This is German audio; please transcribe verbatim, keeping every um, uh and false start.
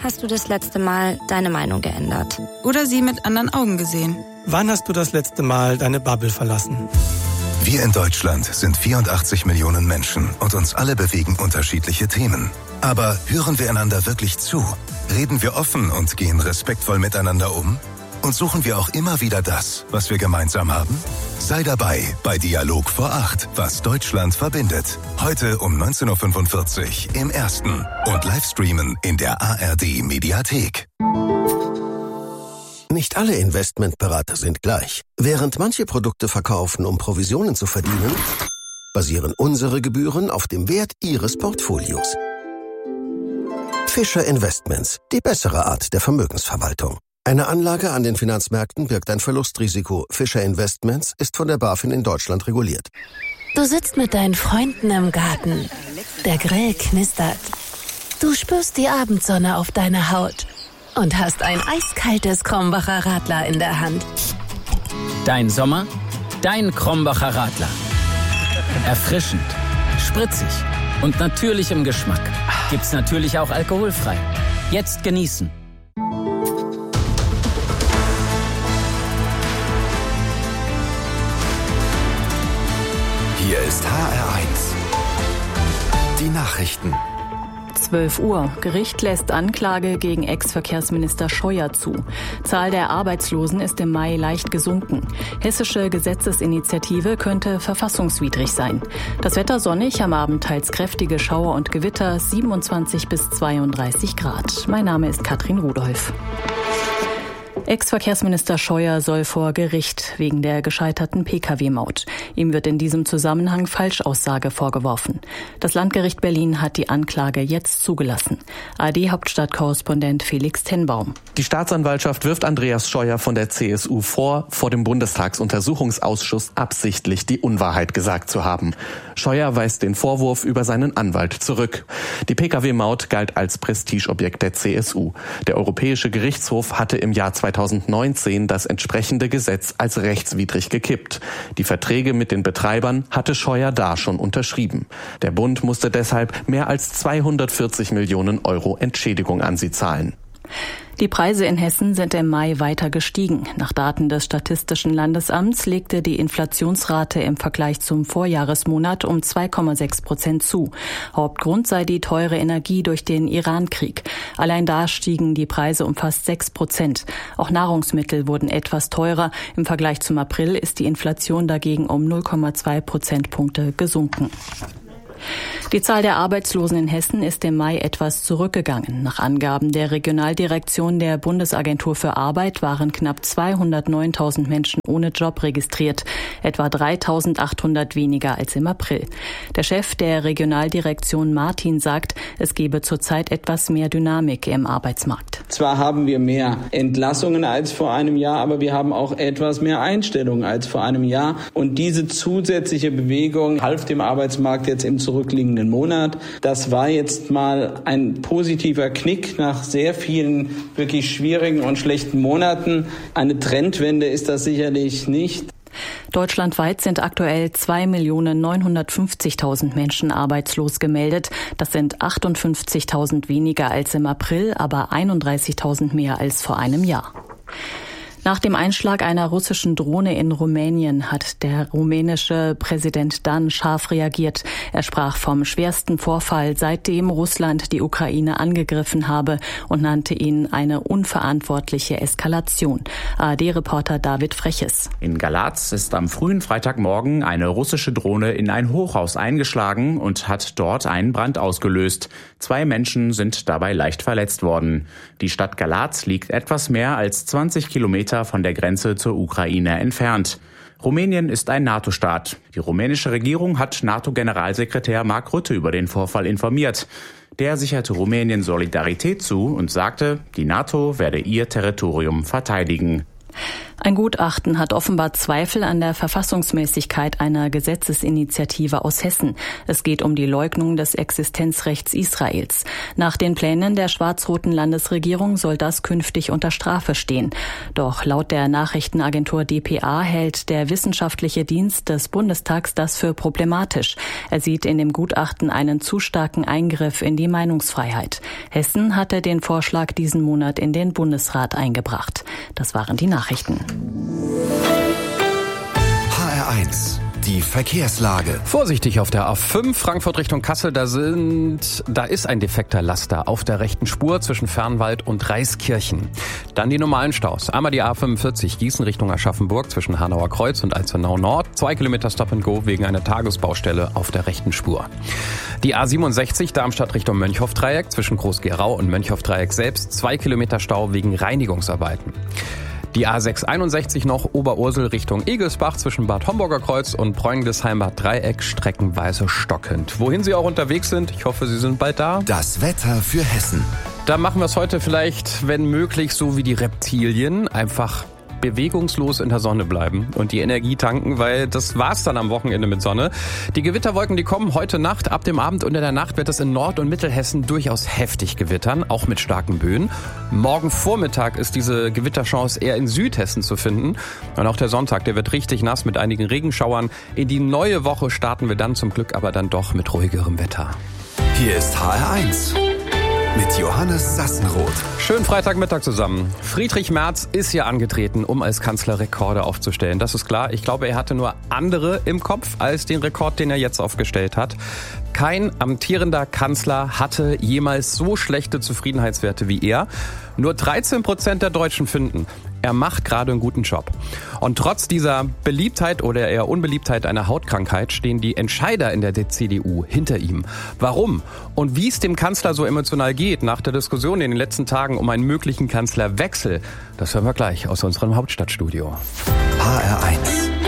hast du das letzte Mal deine Meinung geändert? Oder sie mit anderen Augen gesehen? Wann hast du das letzte Mal deine Bubble verlassen? Wir in Deutschland sind vierundachtzig Millionen Menschen und uns alle bewegen unterschiedliche Themen. Aber hören wir einander wirklich zu? Reden wir offen und gehen respektvoll miteinander um? Und suchen wir auch immer wieder das, was wir gemeinsam haben? Sei dabei bei Dialog vor acht, was Deutschland verbindet. Heute um neunzehn Uhr fünfundvierzig im Ersten und Livestreamen in der A R D Mediathek. Nicht alle Investmentberater sind gleich. Während manche Produkte verkaufen, um Provisionen zu verdienen, basieren unsere Gebühren auf dem Wert Ihres Portfolios. Fischer Investments, die bessere Art der Vermögensverwaltung. Eine Anlage an den Finanzmärkten birgt ein Verlustrisiko. Fischer Investments ist von der BaFin in Deutschland reguliert. Du sitzt mit deinen Freunden im Garten. Der Grill knistert. Du spürst die Abendsonne auf deiner Haut und hast ein eiskaltes Krombacher Radler in der Hand. Dein Sommer, dein Krombacher Radler. Erfrischend, spritzig und natürlich im Geschmack. Gibt's natürlich auch alkoholfrei. Jetzt genießen. Hier ist H R eins. Die Nachrichten. zwölf Uhr. Gericht lässt Anklage gegen Ex-Verkehrsminister Scheuer zu. Zahl der Arbeitslosen ist im Mai leicht gesunken. Hessische Gesetzesinitiative könnte verfassungswidrig sein. Das Wetter sonnig, am Abend teils kräftige Schauer und Gewitter, siebenundzwanzig bis zweiunddreißig Grad. Mein Name ist Katrin Rudolph. Ex-Verkehrsminister Scheuer soll vor Gericht wegen der gescheiterten P K W-Maut. Ihm wird in diesem Zusammenhang Falschaussage vorgeworfen. Das Landgericht Berlin hat die Anklage jetzt zugelassen. A R D-Hauptstadtkorrespondent Felix Tenbaum. Die Staatsanwaltschaft wirft Andreas Scheuer von der C S U vor, vor dem Bundestagsuntersuchungsausschuss absichtlich die Unwahrheit gesagt zu haben. Scheuer weist den Vorwurf über seinen Anwalt zurück. Die P K W-Maut galt als Prestigeobjekt der C S U. Der Europäische Gerichtshof hatte im Jahr zweitausendneunzehn das entsprechende Gesetz als rechtswidrig gekippt. Die Verträge mit den Betreibern hatte Scheuer da schon unterschrieben. Der Bund musste deshalb mehr als zweihundertvierzig Millionen Euro Entschädigung an sie zahlen. Die Preise in Hessen sind im Mai weiter gestiegen. Nach Daten des Statistischen Landesamts legte die Inflationsrate im Vergleich zum Vorjahresmonat um zwei Komma sechs Prozent zu. Hauptgrund sei die teure Energie durch den Iran-Krieg. Allein da stiegen die Preise um fast sechs Prozent. Auch Nahrungsmittel wurden etwas teurer. Im Vergleich zum April ist die Inflation dagegen um null Komma zwei Prozentpunkte gesunken. Die Zahl der Arbeitslosen in Hessen ist im Mai etwas zurückgegangen. Nach Angaben der Regionaldirektion der Bundesagentur für Arbeit waren knapp zweihundertneuntausend Menschen ohne Job registriert, etwa dreitausendachthundert weniger als im April. Der Chef der Regionaldirektion Martin sagt, es gebe zurzeit etwas mehr Dynamik im Arbeitsmarkt. Zwar haben wir mehr Entlassungen als vor einem Jahr, aber wir haben auch etwas mehr Einstellungen als vor einem Jahr. Und diese zusätzliche Bewegung half dem Arbeitsmarkt jetzt im zurückliegenden Monat. Das war jetzt mal ein positiver Knick nach sehr vielen wirklich schwierigen und schlechten Monaten. Eine Trendwende ist das sicherlich nicht. Deutschlandweit sind aktuell zwei Millionen neunhundertfünfzigtausend Menschen arbeitslos gemeldet. Das sind achtundfünfzigtausend weniger als im April, aber einunddreißigtausend mehr als vor einem Jahr. Nach dem Einschlag einer russischen Drohne in Rumänien hat der rumänische Präsident dann scharf reagiert. Er sprach vom schwersten Vorfall, seitdem Russland die Ukraine angegriffen habe, und nannte ihn eine unverantwortliche Eskalation. A R D-Reporter David Freches. In Galatz ist am frühen Freitagmorgen eine russische Drohne in ein Hochhaus eingeschlagen und hat dort einen Brand ausgelöst. Zwei Menschen sind dabei leicht verletzt worden. Die Stadt Galatz liegt etwas mehr als zwanzig Kilometer von der Grenze zur Ukraine entfernt. Rumänien ist ein NATO-Staat. Die rumänische Regierung hat NATO-Generalsekretär Mark Rutte über den Vorfall informiert. Der sicherte Rumänien Solidarität zu und sagte, die NATO werde ihr Territorium verteidigen. Ein Gutachten hat offenbar Zweifel an der Verfassungsmäßigkeit einer Gesetzesinitiative aus Hessen. Es geht um die Leugnung des Existenzrechts Israels. Nach den Plänen der schwarz-roten Landesregierung soll das künftig unter Strafe stehen. Doch laut der Nachrichtenagentur D P A hält der wissenschaftliche Dienst des Bundestags das für problematisch. Er sieht in dem Gutachten einen zu starken Eingriff in die Meinungsfreiheit. Hessen hatte den Vorschlag diesen Monat in den Bundesrat eingebracht. Das waren die Nachrichten. H R eins. Die Verkehrslage. Vorsichtig auf der A fünf Frankfurt Richtung Kassel. Da sind, da ist ein defekter Laster auf der rechten Spur zwischen Fernwald und Reiskirchen. Dann die normalen Staus. Einmal die A fünfundvierzig Gießen Richtung Aschaffenburg zwischen Hanauer Kreuz und Alzenau Nord. Zwei Kilometer Stop and Go wegen einer Tagesbaustelle auf der rechten Spur. Die A siebenundsechzig Darmstadt Richtung Mönchhoff-Dreieck zwischen Groß-Gerau und Mönchhoff-Dreieck selbst. Zwei Kilometer Stau wegen Reinigungsarbeiten. Die A sechshunderteinundsechzig noch Oberursel Richtung Egelsbach zwischen Bad Homburger Kreuz und Bräunigdesheimer Dreieck streckenweise stockend. Wohin Sie auch unterwegs sind, ich hoffe, Sie sind bald da. Das Wetter für Hessen. Da machen wir es heute vielleicht, wenn möglich, so wie die Reptilien, einfach bewegungslos in der Sonne bleiben und die Energie tanken, weil das war's dann am Wochenende mit Sonne. Die Gewitterwolken, die kommen heute Nacht. Ab dem Abend und in der Nacht wird es in Nord- und Mittelhessen durchaus heftig gewittern, auch mit starken Böen. Morgen Vormittag ist diese Gewitterchance eher in Südhessen zu finden. Und auch der Sonntag, der wird richtig nass mit einigen Regenschauern. In die neue Woche starten wir dann zum Glück aber dann doch mit ruhigerem Wetter. Hier ist H R eins. Mit Johannes Sassenroth. Schönen Freitagmittag zusammen. Friedrich Merz ist hier angetreten, um als Kanzler Rekorde aufzustellen. Das ist klar. Ich glaube, er hatte nur andere im Kopf als den Rekord, den er jetzt aufgestellt hat. Kein amtierender Kanzler hatte jemals so schlechte Zufriedenheitswerte wie er. Nur dreizehn Prozent der Deutschen finden, er macht gerade einen guten Job. Und trotz dieser Beliebtheit oder eher Unbeliebtheit einer Hautkrankheit stehen die Entscheider in der C D U hinter ihm. Warum? Und wie es dem Kanzler so emotional geht nach der Diskussion in den letzten Tagen um einen möglichen Kanzlerwechsel, das hören wir gleich aus unserem Hauptstadtstudio. H R eins.